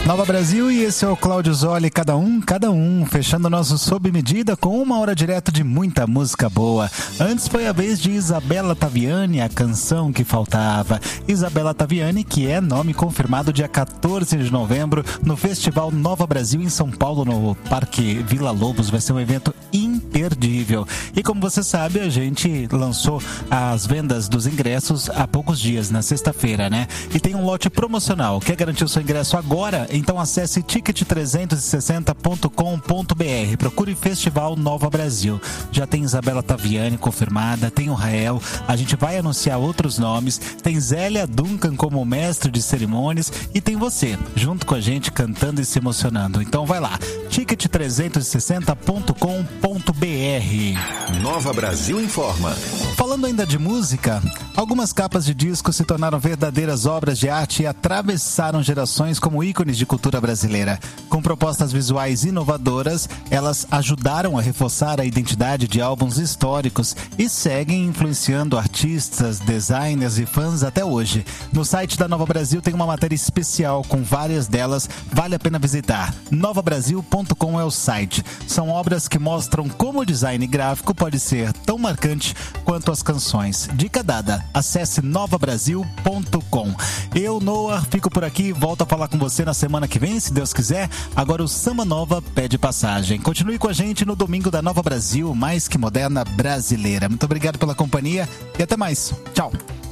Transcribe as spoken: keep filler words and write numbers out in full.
Nova Brasil, e esse é o Cláudio Zoli, cada um, cada um, fechando nosso Sob Medida com uma hora direto de muita música boa. Antes foi a vez de Isabela Taviani, a canção que faltava. Isabela Taviani, que é nome confirmado dia quatorze de novembro no Festival Nova Brasil em São Paulo, no Parque Vila Lobos. Vai ser um evento imperdível. E como você sabe, a gente lançou as vendas dos ingressos há poucos dias, na sexta-feira, né? E tem um lote promocional. Quer garantir o seu ingresso agora? Então acesse ticket trezentos e sessenta ponto com ponto b r. Procure Festival Nova Brasil. Já tem Isabela Taviani confirmada, tem o Rael, a gente vai anunciar outros nomes, tem Zélia Duncan como mestre de cerimônias e tem você, junto com a gente, cantando e se emocionando. Então vai lá, ticket trezentos e sessenta ponto com ponto b r. Nova Brasil informa. Falando ainda de música, algumas capas de disco se tornaram verdadeiras obras de arte e atravessaram gerações como ícones de cultura brasileira. Com propostas visuais inovadoras, elas ajudaram a reforçar a identidade de álbuns históricos e seguem influenciando artistas, designers e fãs até hoje. No site da Nova Brasil tem uma matéria especial com várias delas, vale a pena visitar. nova brasil ponto com é o site. São obras que mostram como o design gráfico pode ser tão marcante quanto as canções. Dica dada, acesse nova brasil ponto com. Eu, Noah, fico por aqui, volto a falar com você na semana que vem, se Deus quiser. Agora o Samba Nova pede passagem. Continue com a gente no domingo da Nova Brasil, mais que moderna brasileira. Muito obrigado pela companhia e até mais. Tchau.